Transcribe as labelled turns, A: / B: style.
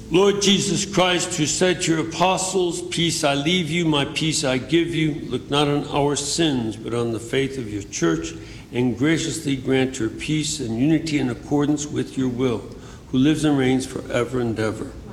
A: Lord Jesus Christ, who said to your apostles, "Peace I leave you, my peace I give you," look not on our sins, but on the faith of your church, and graciously grant her peace and unity in accordance with your will, who lives and reigns forever and ever.